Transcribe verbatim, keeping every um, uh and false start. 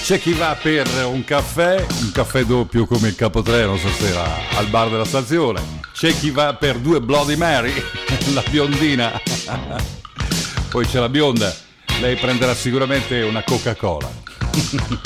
C'è chi va per un caffè, un caffè doppio come il capotreno stasera al bar della stazione. C'è chi va per due Bloody Mary, la biondina. Poi c'è la bionda, lei prenderà sicuramente una Coca-Cola.